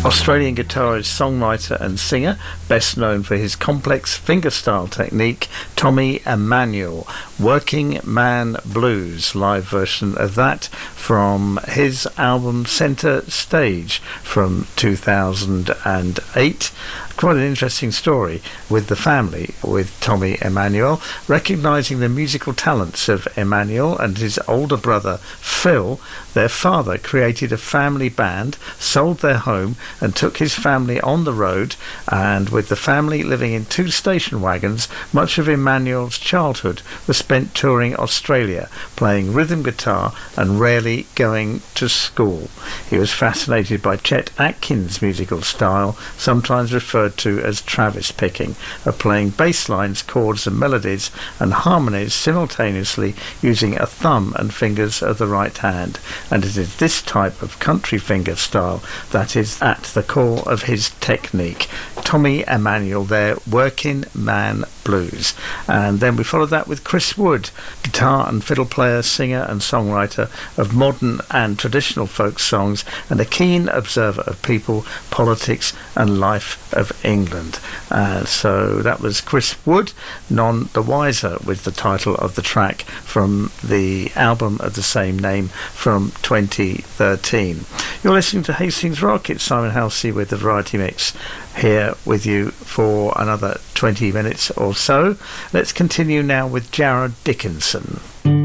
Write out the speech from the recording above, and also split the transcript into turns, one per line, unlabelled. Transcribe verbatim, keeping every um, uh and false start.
Australian guitarist, songwriter and singer, best known for his complex fingerstyle technique, Tommy Emmanuel, Working Man Blues, live version of that from his album Centre Stage from two thousand eight. Quite an interesting story with the family, with Tommy Emmanuel, recognising the musical talents of Emmanuel and his older brother Phil. Their father created a family band, sold their home and took his family on the road, and with the family living in two station wagons, much of Emmanuel's childhood was spent touring Australia, playing rhythm guitar and rarely going to school. He was fascinated by Chet Atkins' musical style, sometimes referred to as Travis picking, of playing bass lines, chords and melodies and harmonies simultaneously using a thumb and fingers of the right hand. And it is this type of country finger style that is at the core of his technique. Tommy Emmanuel there, Working Man Blues. And then we followed that with Chris Wood, guitar and fiddle player, singer and songwriter of modern and traditional folk songs, and a keen observer of people, politics and life of England. Uh, so that was Chris Wood, none the wiser, with the title of the track from the album of the same name from twenty thirteen. You're listening to Hastings Rock. It's Simon Halsey with the Variety Mix, here with you for another twenty minutes or so. Let's continue now with Jared Dickinson.